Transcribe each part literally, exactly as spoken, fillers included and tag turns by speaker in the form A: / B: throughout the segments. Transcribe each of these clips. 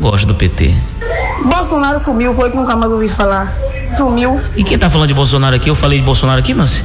A: gosto do P T.
B: Bolsonaro sumiu, foi que nunca mais ouvi falar. Sumiu.
A: E quem tá falando de Bolsonaro aqui? Eu falei de Bolsonaro aqui, Nancy?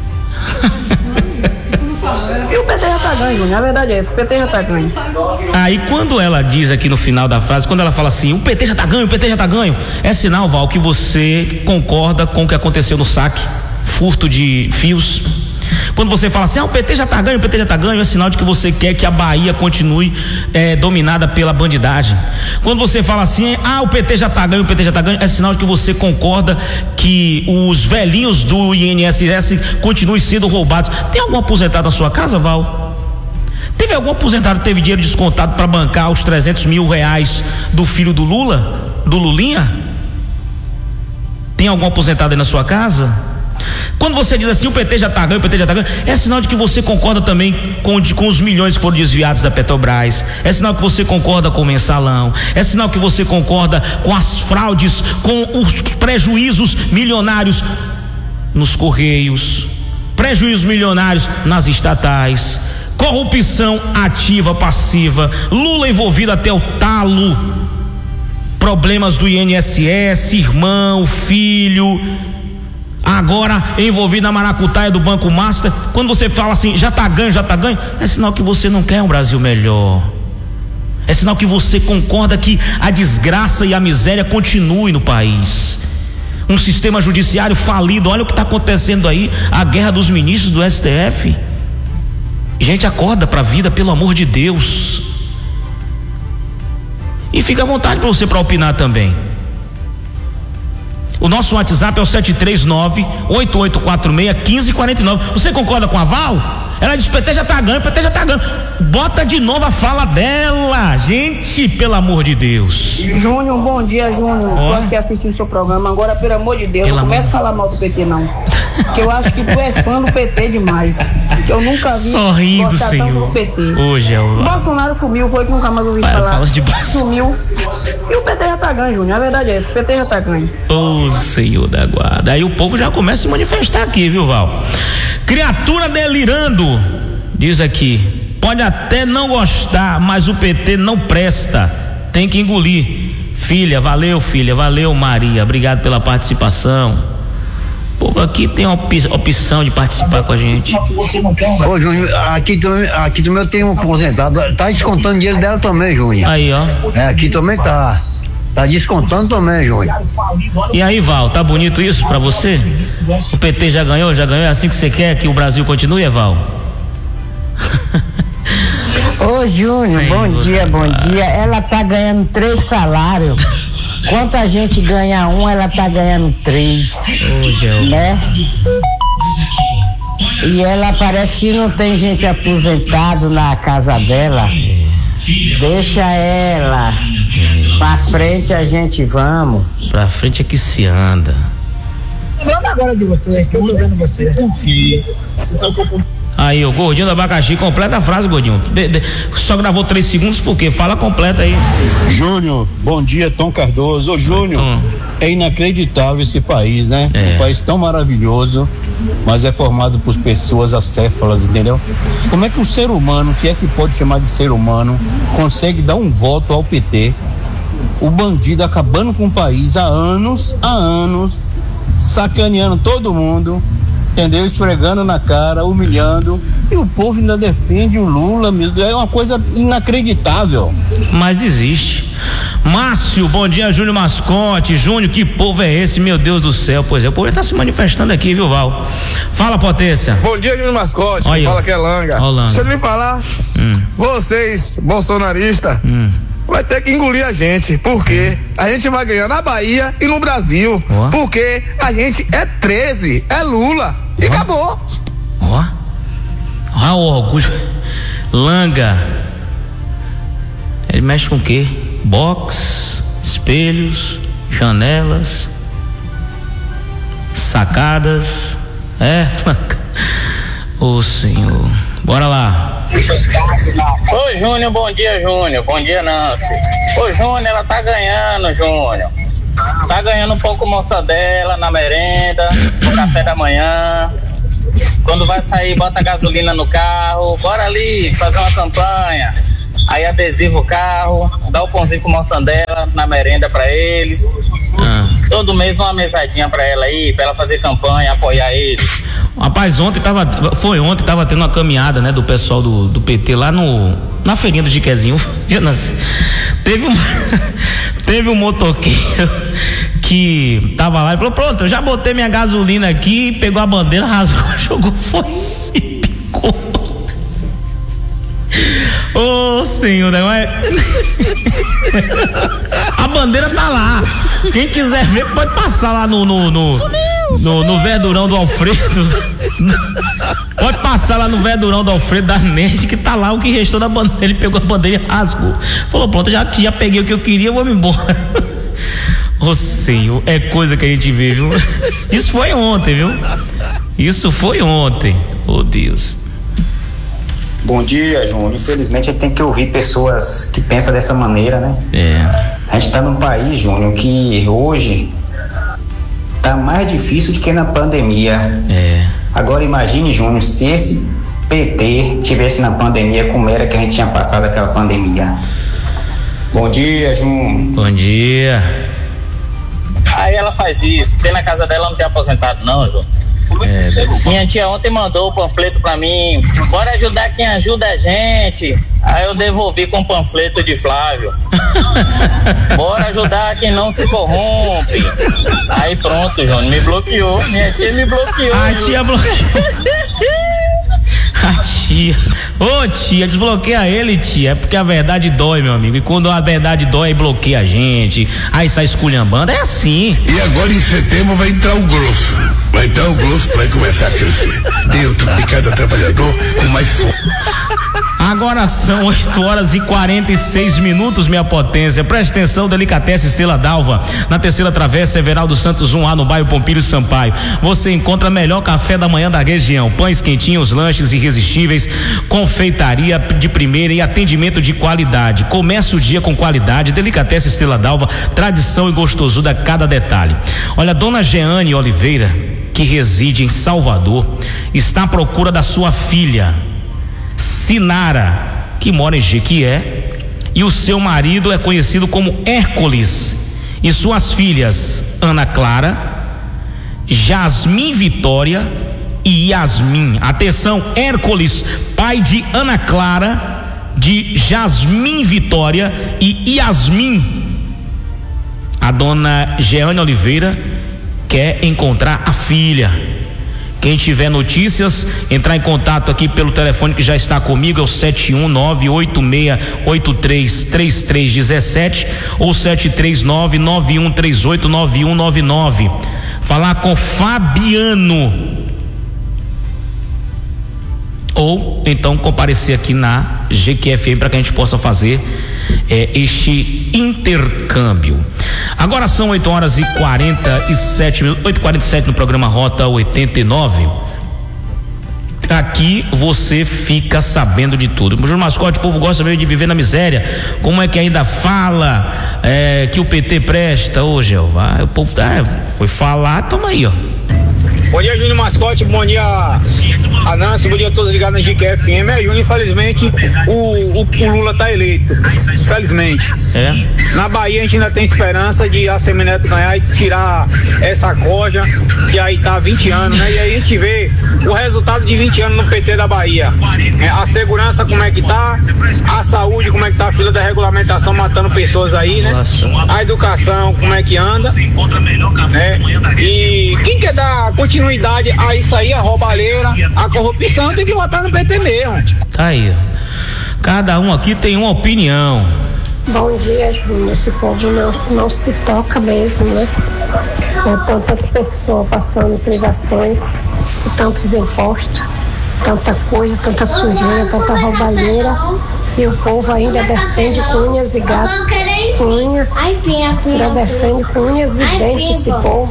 B: E o P T já tá ganho, Júnior. A verdade é essa, o P T já tá ganho.
A: Aí ah, quando ela diz aqui no final da frase, quando ela fala assim, o P T já tá ganho, o P T já tá ganho, é sinal, Val, que você concorda com o que aconteceu no saque, furto de fios. Quando você fala assim, ah, o P T já tá ganho, o P T já tá ganho, é sinal de que você quer que a Bahia continue é, dominada pela bandidagem. Quando você fala assim, ah, o P T já tá ganho, o P T já tá ganho, é sinal de que você concorda que os velhinhos do I N S S continuem sendo roubados. Tem algum aposentado na sua casa, Val? Teve algum aposentado que teve dinheiro descontado para bancar os trezentos mil reais do filho do Lula? Do Lulinha? Tem algum aposentado aí na sua casa? Quando você diz assim, o P T já tá ganho, o P T já tá ganho, é sinal de que você concorda também com, de, com os milhões que foram desviados da Petrobras, é sinal que você concorda com o mensalão, é sinal que você concorda com as fraudes, com os prejuízos milionários nos Correios, prejuízos milionários nas estatais, corrupção ativa, passiva, Lula envolvido até o talo, problemas do I N S S, irmão, filho, agora envolvido na maracutaia do Banco Master. Quando você fala assim, já tá ganho, já tá ganho, é sinal que você não quer um Brasil melhor, é sinal que você concorda que a desgraça e a miséria continue no país, um sistema judiciário falido. Olha o que está acontecendo aí, a guerra dos ministros do S T F. Gente, acorda pra vida, pelo amor de Deus, e fica à vontade para você para opinar também. O nosso WhatsApp é o sete três nove, oito oito quatro seis, um cinco quatro nove. Você concorda com a Val? Ela diz, o P T já tá ganho, o P T já tá ganho. Bota de novo a fala dela, gente, pelo amor de Deus.
B: Júnior, bom dia, Júnior. Tô aqui assistindo o seu programa. Agora, pelo amor de Deus,
A: pelo
B: não comece a falar mal do P T, não. Que eu acho que tu é fã do P T demais. Que eu nunca vi
A: sorrindo,
B: gostar
A: senhor.
B: tanto do P T.
A: Hoje é o
B: Bolsonaro sumiu, foi que nunca mais ouvi
A: Pai,
B: falar.
A: fala de...
B: Sumiu. E o P T já tá ganho, Júnior. A verdade é essa, o P T já tá ganho.
A: Ô, Senhor da guarda. Aí o povo já começa a se manifestar aqui, viu, Val? Criatura delirando, diz aqui, pode até não gostar, mas o P T não presta, tem que engolir. Filha, valeu, filha, valeu, Maria, obrigado pela participação. O povo aqui tem a op- opção de participar com a gente.
C: Ô, Júnior, aqui, aqui também eu tenho um aposentado, tá descontando dinheiro dela também, Júnior.
A: Aí, ó.
C: É, aqui também tá. Tá descontando também, Júnior.
A: E aí, Val, tá bonito isso pra você? O P T já ganhou, já ganhou? É assim que você quer que o Brasil continue, Val?
D: Ô, Júnior, bom dia, bom dia. Ela tá ganhando três salários. Quanto a gente ganha um, ela tá ganhando três. Ô, né? E ela parece que não tem gente aposentado na casa dela. Deixa ela. Pra frente a gente vamos.
A: Pra frente é que se anda.
E: Lembrando agora de você, que eu tô vendo você. Você sabe que eu...
A: Aí, o Gordinho do Abacaxi, completa a frase, Gordinho. De, de, só gravou três segundos, por quê? Fala completa aí.
F: Júnior, bom dia, Tom Cardoso. Ô, Júnior, Tom. É inacreditável esse país, né? É. Um país tão maravilhoso, mas é formado por pessoas acéfalas, entendeu? Como é que um ser humano, que é que pode chamar de ser humano, consegue dar um voto ao P T? O bandido acabando com o país há anos, há anos, sacaneando todo mundo, entendeu? Esfregando na cara, humilhando, e o povo ainda defende o Lula, mesmo. É uma coisa inacreditável.
A: Mas existe. Márcio, bom dia, Júnior Mascote. Júnior, que povo é esse, meu Deus do céu? Pois é, o povo está se manifestando aqui, viu, Val? Fala, Potência.
G: Bom dia, Júnior Mascote.
A: Olha,
G: fala que é Langa.
A: Langa.
G: Deixa eu lhe falar, hum. vocês, bolsonaristas, hum. vai ter que engolir a gente, porque a gente vai ganhar na Bahia e no Brasil, oh. porque a gente é treze, é Lula, oh. e acabou.
A: Ó, ó o orgulho. Langa, ele mexe com o quê? Box, espelhos, janelas, sacadas, é, ô senhor, bora lá.
H: Ô Júnior, bom dia, Júnior, bom dia, Nancy. Ô Júnior, ela tá ganhando, Júnior, tá ganhando um pouco mortadela na merenda, no café da manhã, quando vai sair bota gasolina no carro, bora ali fazer uma campanha, aí adesiva o carro, dá dá o pãozinho com mortandela na merenda pra eles. Ah. Todo mês uma mesadinha pra ela aí, pra ela fazer campanha, apoiar eles.
A: Rapaz, ontem tava, foi ontem, tava tendo uma caminhada, né, do pessoal do, do P T lá no, na feirinha do Jiquezinho. Teve um, teve um motoqueiro que tava lá e falou, pronto, eu já botei minha gasolina aqui, pegou a bandeira, rasgou, jogou fora e picou. Ô, oh, senhor, não é? A bandeira tá lá. Quem quiser ver pode passar lá no no, no, no, no Verdurão do Alfredo. Pode passar lá no Verdurão do Alfredo da Nerd, que tá lá o que restou da bandeira. Ele pegou a bandeira e rasgou. Falou, pronto, já, já peguei o que eu queria, eu vou me embora. Ô, senhor, é coisa que a gente vê, viu? Isso foi ontem, viu? Isso foi ontem. Ô, Deus.
I: Bom dia, Júnior. Infelizmente a gente tem que ouvir pessoas que pensam dessa maneira, né?
A: É.
I: A gente tá num país, Júnior, que hoje tá mais difícil do que na pandemia.
A: É.
I: Agora imagine, Júnior, se esse P T tivesse na pandemia, como era que a gente tinha passado aquela pandemia. Bom dia, Júnior.
A: Bom dia.
H: Aí ela faz isso, tem na casa dela não tem aposentado não, Júnior. É, minha tia ontem mandou o panfleto pra mim, bora ajudar quem ajuda a gente. Aí eu devolvi com o panfleto de Flávio. Bora ajudar quem não se corrompe. Aí pronto, Júnior, me bloqueou. Minha tia me bloqueou.
A: A tia bloqueou. A tia, ô oh, tia, desbloqueia ele, tia, é porque a verdade dói, meu amigo, e quando a verdade dói, bloqueia a gente, aí sai esculhambando, é assim.
J: E agora em setembro vai entrar o grosso, vai entrar o grosso, vai começar a crescer, dentro de cada trabalhador com mais fome.
A: Agora são oito horas e quarenta e seis minutos, minha potência. Preste atenção, Delicatessen Estrela d'Alva, na terceira travessa, Everaldo Santos um A, no bairro Pompílio Sampaio. Você encontra melhor café da manhã da região, pães quentinhos, lanches irresistíveis, confeitaria de primeira e atendimento de qualidade. Comece o dia com qualidade. Delicatessen Estrela d'Alva, tradição e gostosura a cada detalhe. Olha, dona Jeane Oliveira, que reside em Salvador, está à procura da sua filha Sinara, que mora em Jequié, e o seu marido é conhecido como Hércules, e suas filhas Ana Clara, Jasmin Vitória e Yasmin. Atenção, Hércules, pai de Ana Clara, de Jasmin Vitória e Yasmin. A dona Jeane Oliveira quer encontrar a filha. Quem tiver notícias, entrar em contato aqui pelo telefone que já está comigo, é o sete um nove oito seis oito três três três um sete ou sete três nove nove um três oito nove um nove nove. Falar com Fabiano. Ou então comparecer aqui na G Q F M para que a gente possa fazer é, este intercâmbio. Agora são oito horas e quarenta e sete minutos, oito e quarenta e sete no programa Rota oitenta e nove. Aqui você fica sabendo de tudo. Júnior Mascote, o povo gosta mesmo de viver na miséria. Como é que ainda fala é, que o P T presta? Ô, Jeová, o povo tá, foi falar, toma aí, ó.
E: Bom dia, Júnior Mascote, bom dia a Nancy, bom dia a todos ligados na G Q F M. É, Júnior, infelizmente o, o, o Lula tá eleito, infelizmente.
A: É.
E: Na Bahia a gente ainda tem esperança de a Semineto ganhar e tirar essa corja, que aí tá há vinte anos, né? E aí a gente vê o resultado de vinte anos no P T da Bahia. É, a segurança como é que tá, a saúde como é que tá, a fila da regulamentação matando pessoas aí, né? Nossa. A educação como é que anda, né? E quem quer dar continuidade a isso aí, a roubalheira, a corrupção, tem que votar no P T mesmo.
A: Tá aí, cada um aqui tem uma opinião.
K: Bom dia, Júnior. Esse povo não, não se toca mesmo, né? É, tantas pessoas passando privações, tantos impostos, tanta coisa, tanta sujeira, tanta roubalheira, e o povo ainda defende com unhas e gato, com unha, ainda defende com unhas e dentes esse povo.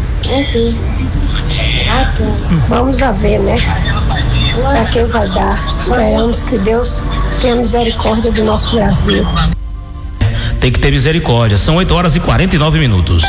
K: Vamos a ver, né? Para quem vai dar. Esperamos que Deus tenha misericórdia do nosso Brasil.
A: Tem que ter misericórdia. São oito horas e quarenta e nove minutos.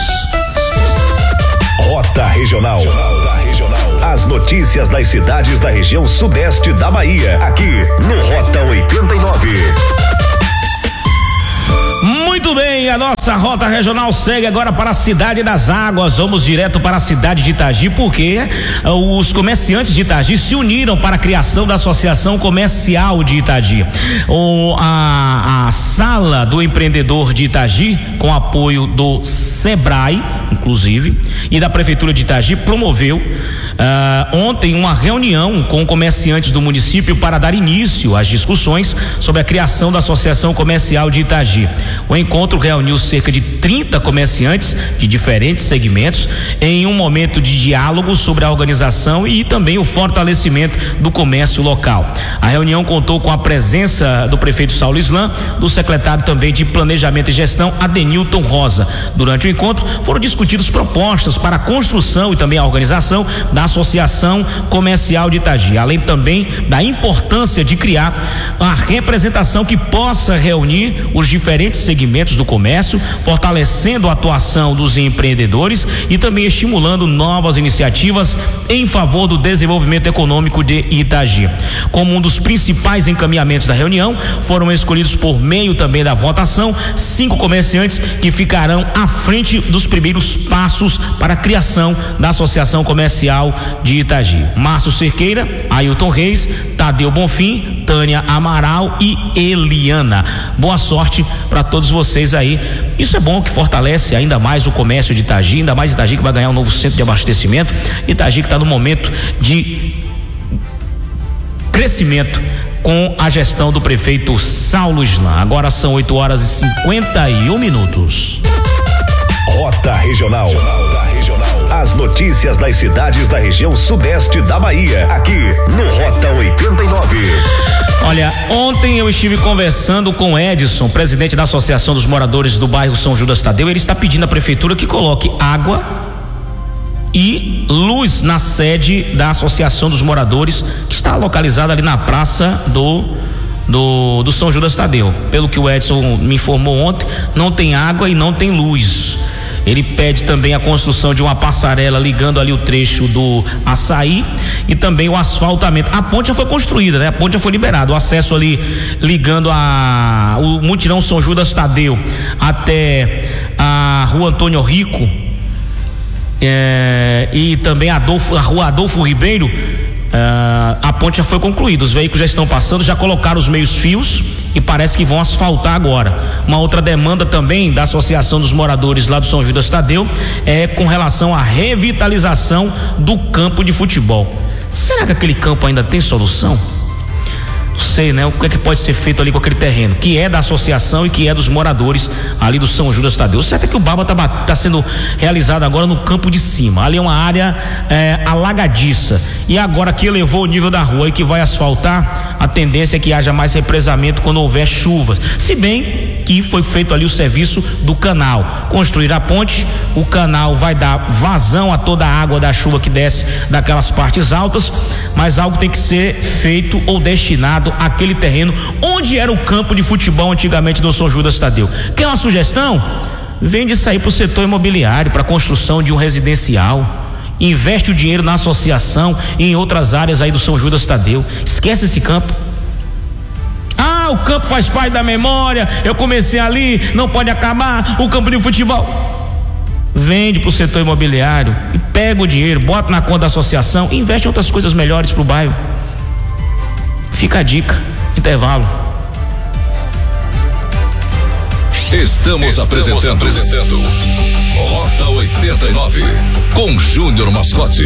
L: Rota Regional. As notícias das cidades da região sudeste da Bahia. Aqui no Rota oitenta e nove.
A: Muito bem, a nossa rota regional segue agora para a Cidade das Águas. Vamos direto para a cidade de Itagi, porque os comerciantes de Itagi se uniram para a criação da Associação Comercial de Itagi. O, a, a Sala do Empreendedor de Itagi, com apoio do Sebrae, inclusive, e da Prefeitura de Itagi, promoveu uh, ontem uma reunião com comerciantes do município para dar início às discussões sobre a criação da Associação Comercial de Itagi. O encontro reuniu cerca de trinta comerciantes de diferentes segmentos em um momento de diálogo sobre a organização e também o fortalecimento do comércio local. A reunião contou com a presença do prefeito Saulo Islam, do secretário também de Planejamento e Gestão, Adenilton Rosa. Durante o encontro foram discutidas propostas para a construção e também a organização da Associação Comercial de Itagi, além também da importância de criar uma representação que possa reunir os diferentes segmentos do comércio, fortalecendo a atuação dos empreendedores e também estimulando novas iniciativas em favor do desenvolvimento econômico de Itagi. Como um dos principais encaminhamentos da reunião, foram escolhidos por meio também da votação cinco comerciantes que ficarão à frente dos primeiros passos para a criação da Associação Comercial de Itagi: Márcio Cerqueira, Ailton Reis, Tadeu Bonfim, Tânia Amaral e Eliana. Boa sorte para todos vocês aí. Isso é bom, que fortalece ainda mais o comércio de Itagi, ainda mais Itagi que vai ganhar um novo centro de abastecimento. Itagi que está no momento de crescimento com a gestão do prefeito Saulo Islam. Agora são oito horas e cinquenta e um minutos.
L: Rota Regional. As notícias das cidades da região sudeste da Bahia, aqui no Rota oitenta e nove.
A: Olha, ontem eu estive conversando com Edson, presidente da Associação dos Moradores do bairro São Judas Tadeu. Ele está pedindo à prefeitura que coloque água e luz na sede da Associação dos Moradores, que está localizada ali na praça do do, do São Judas Tadeu. Pelo que o Edson me informou ontem, não tem água e não tem luz. Ele pede também a construção de uma passarela ligando ali o trecho do Açaí e também o asfaltamento. A ponte já foi construída, né? A ponte já foi liberada. O acesso ali ligando a o Mutirão São Judas Tadeu até a Rua Antônio Rico, é, e também a, Adolfo, a Rua Adolfo Ribeiro, é, a ponte já foi concluída. Os veículos já estão passando, já colocaram os meios fios e parece que vão asfaltar agora. Uma outra demanda também da Associação dos Moradores lá do São Judas Tadeu é com relação à revitalização do campo de futebol. Será que aquele campo ainda tem solução? Não sei, né? O que é que pode ser feito ali com aquele terreno, que é da associação e que é dos moradores ali do São Judas Tadeu. O certo é que o Baba tá, tá sendo realizado agora no campo de cima. Ali é uma área é, alagadiça. E agora que elevou o nível da rua e que vai asfaltar, a tendência é que haja mais represamento quando houver chuvas. Se bem que foi feito ali o serviço do canal. Construir a ponte, o canal vai dar vazão a toda a água da chuva que desce daquelas partes altas, mas algo tem que ser feito ou destinado àquele terreno onde era o campo de futebol antigamente do São Judas Tadeu. Quer uma sugestão? Vende isso aí para o setor imobiliário, para a construção de um residencial. Investe o dinheiro na associação e em outras áreas aí do São Judas Tadeu. Esquece esse campo. Ah, o campo faz parte da memória, eu comecei ali, não pode acabar o campo de futebol. Vende pro setor imobiliário e pega o dinheiro, bota na conta da associação e investe em outras coisas melhores pro bairro. Fica a dica. Intervalo.
L: Estamos, Estamos apresentando, apresentando Rota oitenta e nove com Júnior Mascote.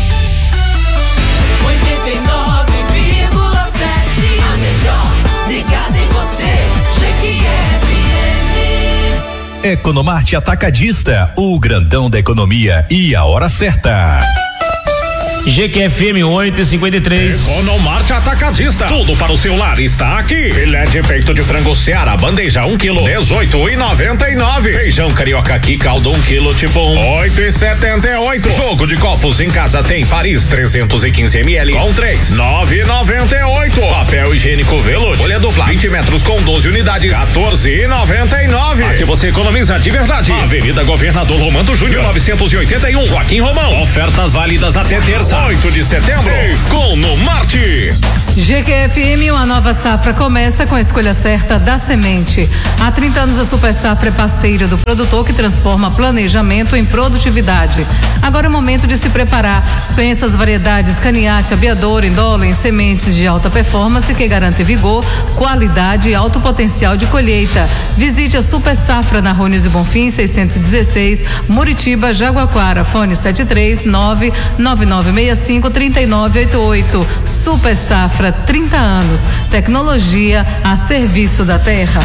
M: oitenta e nove vírgula sete, a melhor ligada em você, G F M.
L: Economarte Atacadista, o grandão da economia e a hora certa.
A: G Q F M oito e cinquenta e três.
N: Economarte Atacadista. Tudo para o seu lar está aqui. Filé de peito de frango Seara, bandeja um quilo, dezoito e noventa e nove. Feijão carioca aqui, caldo um quilo tipo um, oito e setenta e oito. Jogo de copos em casa tem Paris trezentos e quinze mililitros com três, nove e noventa e oito. Papel higiênico Velude, folha dupla, vinte metros com doze unidades, quatorze e noventa e nove. Aqui você economiza de verdade. Avenida Governador Romano Júnior, novecentos e oitenta e um, Joaquim Romão. Ofertas válidas até terça, oito de setembro. Economarte.
O: G Q F M, uma nova safra começa com a escolha certa da semente. Há trinta anos a Super Safra é parceira do produtor que transforma planejamento em produtividade. Agora é o momento de se preparar. Conheça as variedades Caniate, Abiador, Indole em sementes de alta performance que garantem vigor, qualidade e alto potencial de colheita. Visite a Super Safra na Rônios e Bonfim seiscentos e dezesseis, Muritiba, Jaguaquara, fone sete três nove nove nove seis cinco três nove oito oito. Super Safra, trinta anos. Tecnologia a serviço da terra.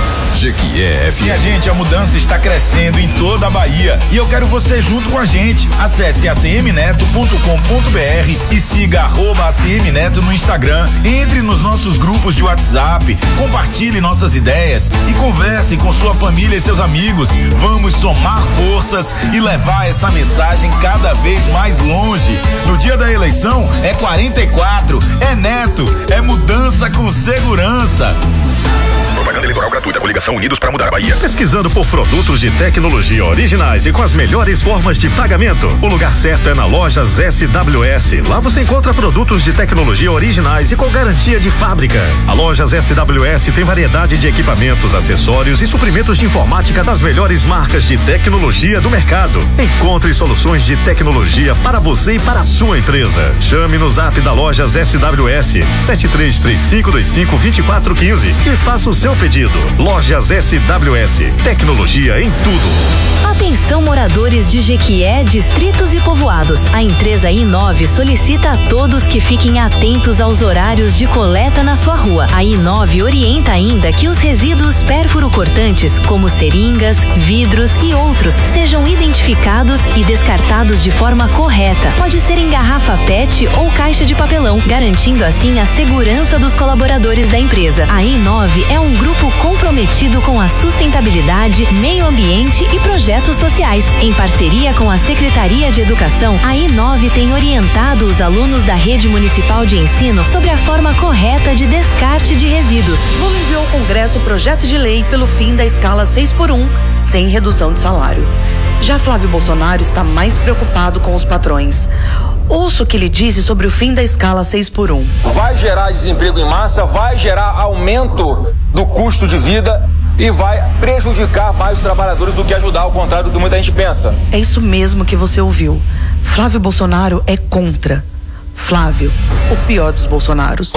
P: G Q F. Minha gente, a mudança está crescendo em toda a Bahia e eu quero você junto com a gente. Acesse a c m neto ponto com ponto b r e siga arroba a c m neto no Instagram. Entre nos nossos grupos de WhatsApp, compartilhe nossas ideias e converse com sua família e seus amigos. Vamos somar forças e levar essa mensagem cada vez mais longe. No dia da eleição é quarenta e quatro, é Neto, é mudança com segurança.
L: Propaganda eleitoral gratuita, coligação Unidos para Mudar a Bahia. Pesquisando por produtos de tecnologia originais e com as melhores formas de pagamento, o lugar certo é na Lojas S W S. Lá você encontra produtos de tecnologia originais e com garantia de fábrica. A Lojas S W S tem variedade de equipamentos, acessórios e suprimentos de informática das melhores marcas de tecnologia do mercado. Encontre soluções de tecnologia para você e para a sua empresa. Chame no zap da Lojas S W S sete três três cinco dois cinco dois quatro um cinco e faça o seu pedido. Lojas S W S, tecnologia em tudo.
Q: Atenção moradores de Jequié, distritos e povoados. A empresa I nove solicita a todos que fiquem atentos aos horários de coleta na sua rua. A I nove orienta ainda que os resíduos pérfuro-cortantes, como seringas, vidros e outros, sejam identificados e descartados de forma correta. Pode ser em garrafa P E T ou caixa de papelão, garantindo assim a segurança dos colaboradores da empresa. A I nove é um grupo comprometido com a sustentabilidade, meio ambiente e projetos sociais. Em parceria com a Secretaria de Educação, a I nove tem orientado os alunos da Rede Municipal de Ensino sobre a forma correta de descarte de resíduos.
R: Lula enviou ao Congresso o projeto de lei pelo fim da escala seis por um, sem redução de salário. Já Flávio Bolsonaro está mais preocupado com os patrões. Ouça o que ele disse sobre o fim da escala seis por um.
S: Vai gerar desemprego em massa, vai gerar aumento do custo de vida e vai prejudicar mais os trabalhadores do que ajudar, ao contrário do que muita gente pensa.
R: É isso mesmo que você ouviu. Flávio Bolsonaro é contra. Flávio, o pior dos Bolsonaros.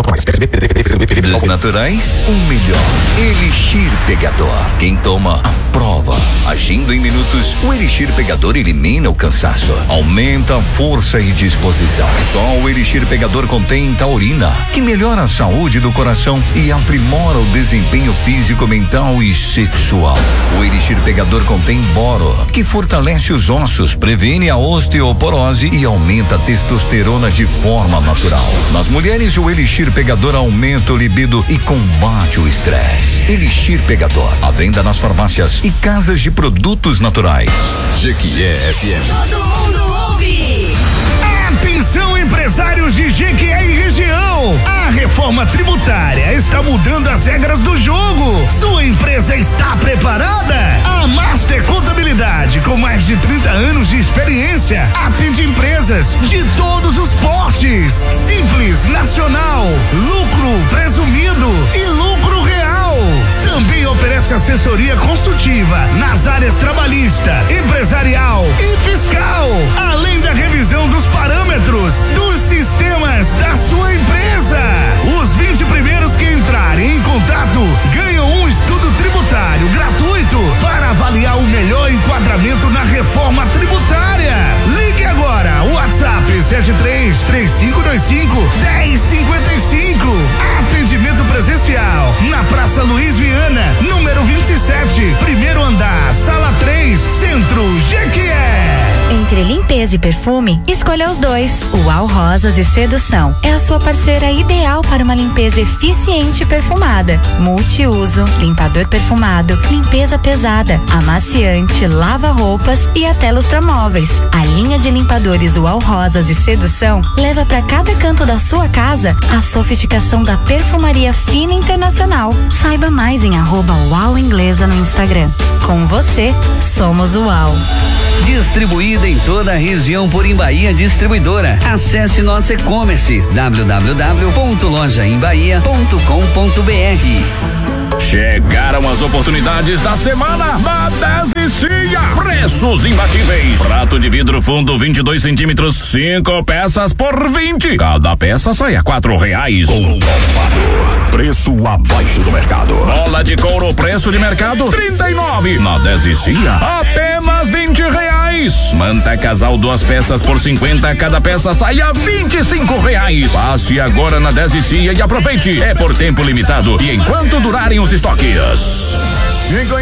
T: Dos naturais, o melhor. Elixir Pegador. Quem toma, aprova. Agindo em minutos, o Elixir Pegador elimina o cansaço, aumenta a força e disposição. Só o Elixir Pegador contém taurina, que melhora a saúde do coração e aprimora o desempenho físico, mental e sexual. O Elixir Pegador contém boro, que fortalece os ossos, previne a osteoporose e aumenta a testosterona de forma natural. Nas mulheres, o Elixir Pegador aumenta o libido e combate o estresse. Elixir Pegador, à venda nas farmácias e casas de produtos naturais.
P: G Q F M.
M: Todo mundo ouve.
U: Atenção, empresários de Jequié e região. A reforma tributária está mudando as regras do jogo. Sua empresa está preparada? A Master Contabilidade, com mais de trinta anos de experiência, atende empresas de todos os portes. Simples, nacional, lucro presumido e lucro real. Também oferece assessoria consultiva nas áreas trabalhista, empresarial e fiscal, além da revisão dos parâmetros dos sistemas da sua empresa. Os vinte primeiros que entrarem em contato ganham um estudo tributário gratuito para avaliar o melhor enquadramento na reforma tributária. Ligue agora, WhatsApp sete três três cinco dois cinco um zero cinco cinco. Atendimento presencial na Praça Luiz Viana, número vinte e sete, primeiro andar, sala três, Centro, Jequié.
V: Entre limpeza e perfume, escolha os dois. Uau Rosas e Sedução é a sua parceira ideal para uma limpeza eficiente e perfumada. Multiuso, limpador perfumado, limpeza pesada, amaciante, lava-roupas e até lustramóveis. A linha de limpadores Uau Rosas e Sedução leva para cada canto da sua casa a sofisticação da perfumaria fina internacional. Saiba mais em arroba Uau Inglesa no Instagram. Com você, somos Uau.
B: Distribuída em toda a região por Embaía Distribuidora. Acesse nosso e-commerce w w w ponto loja em bahia ponto com ponto b r.
N: Chegaram as oportunidades da semana da Desicia. Preços imbatíveis. Prato de vidro fundo vinte e dois centímetros, cinco peças por vinte. Cada peça sai a quatro reais. Comprovado. Preço abaixo do mercado. Bola de couro, preço de mercado trinta e nove. Na Desicia, apenas vinte reais. Manta casal, duas peças por cinquenta. Cada peça sai a vinte e cinco reais. Passe agora na Desicia e aproveite. É por tempo limitado e enquanto durarem os estoques.